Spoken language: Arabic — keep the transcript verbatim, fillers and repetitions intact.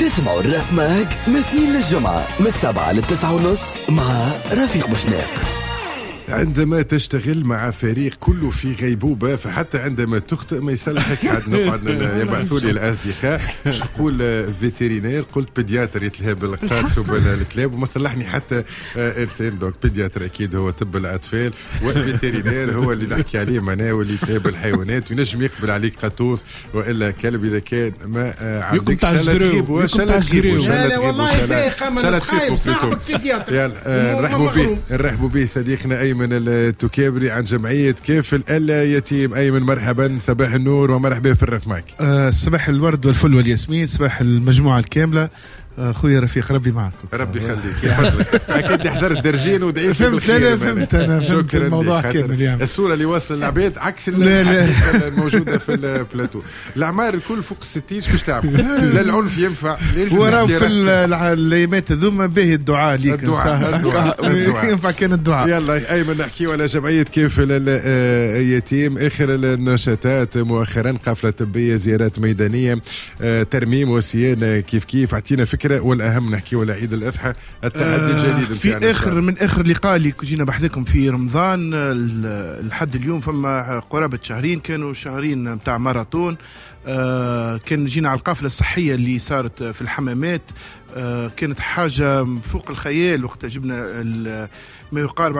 اسمعوا الرف ماج من اثنين للجمعة من السبعة للتسعة ونص مع رفيق بوشناق. عندما تشتغل مع فريق كله في غيبوبة، فحتى عندما تخطئ ما يصلحك حد. نقعد يبعثوا لي الأصدقاء مش نقول فيترينير، قلت بيدياتر يتلهى بالقاكس وبالكلاب وما صلحني حتى إنسان. دوك بيدياتر أكيد هو طب الأطفال، والفيترينير هو اللي نحكي عليه معناه واللي يتلهى بالحيوانات وينجم يقبل عليك قطوس وإلا كلب إذا كان ما عندك شلت غيب وشلت غيب. لا والله فايقة من الخايب صاحب بيدياتر. يلا نرحبوا به نرحبوا به صديقنا أيمن التكابري عن جمعية كافل اليتيم. أيمن مرحبا، صباح النور ومرحبا في الرف معك. أه صباح الورد والفل والياسمين، صباح المجموعة الكاملة. اخويا رفيق ربي معك. ربي يخليك يحفظك. اكيد حضرت درجين ودعيت فهمت. انا فهمت انا فهمت الموضوع كامل يعني. الصوره اللي واصله للعباد عكس الموجوده في البلاتو. الاعمار الكل فوق الستين باش تعمل. لا العنف ينفع وراه في الايامات هذوما باهي الدعاء ليك. الدعاء ينفع كان الدعاء. يلا ايمن نحكيو على جمعيه كافل اليتيم. اخر النشاطات مؤخرا قافله طبيه، زيارات ميدانيه، ترميم وصيانه، كيف كيف اعطينا فكرة. والأهم نحكي ولا عيد الأضحى التحدي الجديد. آه في آخر من آخر لقاء اللي جينا بحذكم في رمضان لحد اليوم فما قرابة شهرين، كانوا شهرين متاع ماراثون. آه كان جينا على القافلة الصحية اللي صارت في الحمامات. آه كانت حاجة فوق الخيال وقت جبنا ما يقارب